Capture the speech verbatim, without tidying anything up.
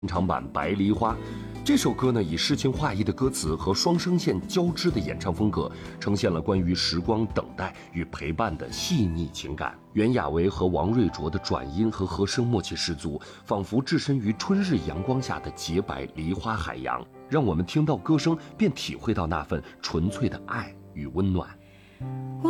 唱版《白梨花》。这首歌呢，以诗情画意的歌词和双声线交织的演唱风格，呈现了关于时光等待与陪伴的细腻情感。袁娅维和王瑞卓的转音和和声默契十足，仿佛置身于春日阳光下的洁白梨花海洋，让我们听到歌声便体会到那份纯粹的爱与温暖。